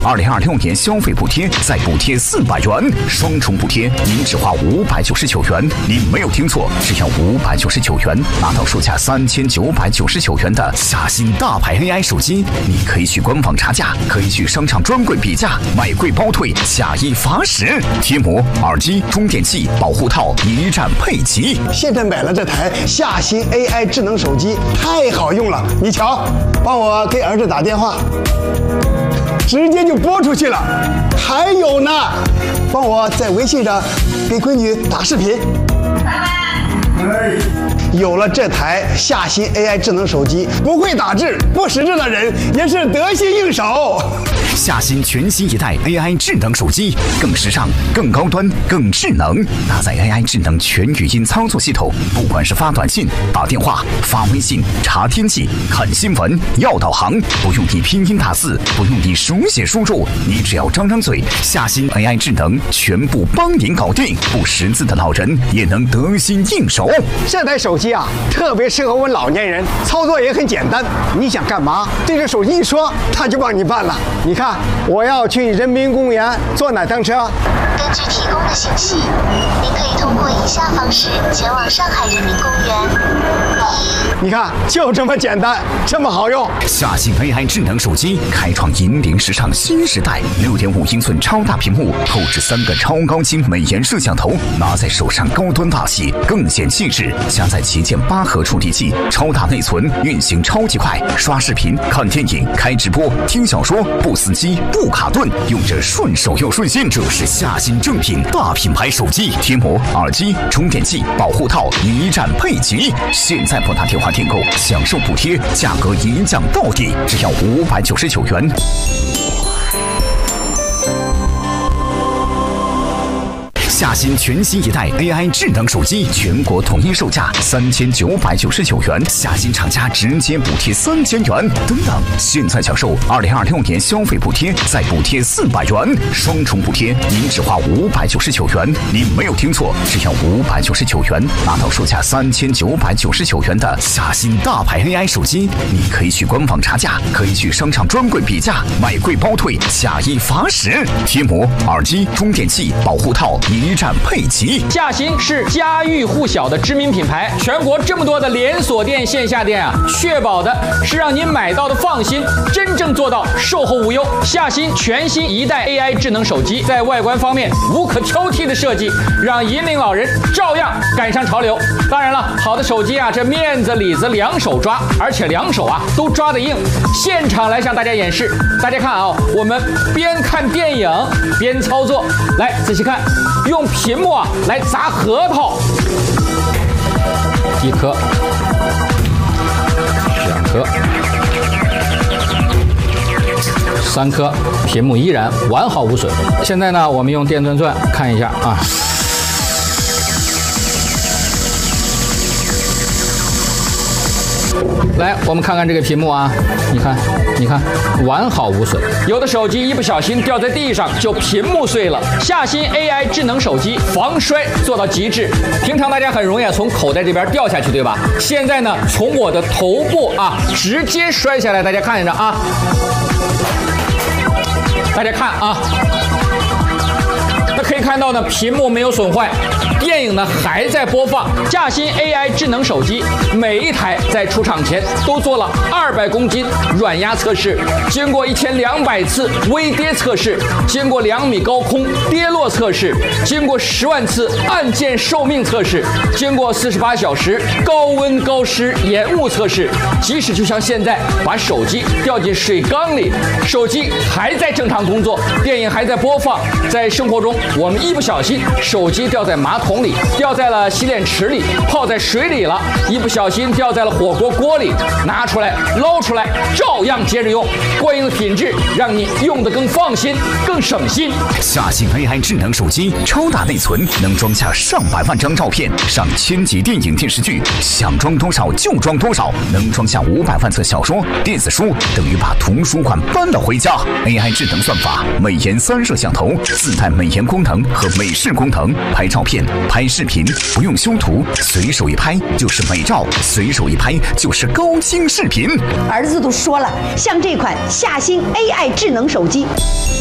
2026年消费补贴再补贴400元，双重补贴，您只花599元。您没有听错，只要599元，拿到售价3999元的夏新大牌 AI 手机。你可以去官网查价，可以去商场专柜比价，买贵包退，下一罚10。贴膜、耳机、充电器、保护套一站配齐。 现在买了这台夏新 AI 智能手机，太好用了。你瞧，帮我给儿子打电话。直接就播出去了，还有呢，帮我在微信上给闺女打视频。有了这台夏新 AI 智能手机，不会打字、不识字的人也是得心应手。 夏新全新一代 AI 智能手机，更时尚、更高端、更智能，搭载 AI 智能全语音操作系统，不管是发短信、打电话、发微信、查天气、看新闻、要导航，不用你拼音打字，不用你手写输入，你只要张张嘴，夏新 AI 智能全部帮您搞定，不识字的老人也能得心应手。 这台手机啊，特别适合我们老年人，操作也很简单。你想干嘛，对着手机一说，它就帮你办了。你看，我要去人民公园坐哪趟车？ 根据提供的信息，您可以通过以下方式前往上海人民公园。 你看，就这么简单，这么好用。 夏新 AI 智能手机开创引领时尚新时代，6.5英寸超大屏幕，后置3个超高清美颜摄像头，拿在手上高端大气，更显气质。加载旗舰8核处理器，超大内存，运行超级快，刷视频、看电影、开直播、听小说，不死机、不卡顿，用着顺手又顺心。这是夏新正品大品牌手机，贴膜、耳机、充电器、保护套一站配齐。现在拨打电话订购，享受补贴，价格一降到底，只要599元。夏新全新一代 AI 智能手机，全国统一售价3999元，夏新厂家直接补贴3000元。等等，现在享受2026年消费补贴再补贴400元，双重补贴，您只花599元。您没有听错，只要599元，拿到售价3999元的夏新大牌 AI 手机。你可以去官网查价，可以去商场专柜比价，买贵包退，下一罚10。贴膜、耳机、充电器、保护套一站配齐。 夏新是家喻户晓的知名品牌，全国这么多的连锁店、线下店啊，确保的是让您买到的放心，真正做到售后无忧。夏新全新一代 AI 智能手机，在外观方面无可挑剔的设计，让引领老人照样赶上潮流。当然了，好的手机啊，这面子里子两手抓，而且两手啊都抓得硬。现场来向大家演示，大家看啊，我们边看电影边操作，来仔细看。用屏幕啊来砸核桃，1颗、2颗、3颗，屏幕依然完好无损。现在呢，我们用电钻钻看一下啊。来，我们看看这个屏幕啊，你看，完好无损。有的手机一不小心掉在地上，就屏幕碎了。夏新 AI 智能手机防摔做到极致。平常大家很容易从口袋这边掉下去，对吧？现在呢，从我的头部啊直接摔下来，大家看着啊，大家看啊。那可以看到呢，屏幕没有损坏，电影呢还在播放。夏新 AI 智能手机每一台在出厂前都做了200公斤软压测试，经过1200次微跌测试，经过2米高空跌落测试，经过10万次按键寿命测试，经过48小时高温高湿延误测试。即使就像现在把手机掉进水缸里，手机还在正常工作，电影还在播放。在生活中，我们一不小心手机掉在马桶里，掉在了洗脸池里，泡在水里了，一不小心掉在了火锅锅里，拿出来捞出来照样接着用，过硬的品质让你用得更放心更省心。 夏新 AI 智能手机超大内存，能装下上百万张照片，上1000集电影电视剧，想装多少就装多少，能装下500万册小说电子书，等于把图书馆搬了回家。 AI 智能算法，美颜3摄像头，自带美颜功能和美视功能，拍照片拍视频不用修图，随手一拍就是美照，随手一拍就是高清视频。 儿子都说了，像这款夏新 AI 智能手机。